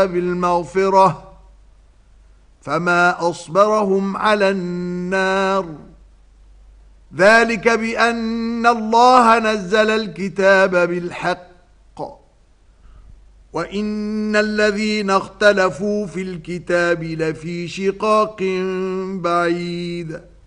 بالمغفرة فما أصبرهم على النار ذلك بأن الله نزل الكتاب بالحق وإن الذين اختلفوا في الكتاب لفي شقاق بعيد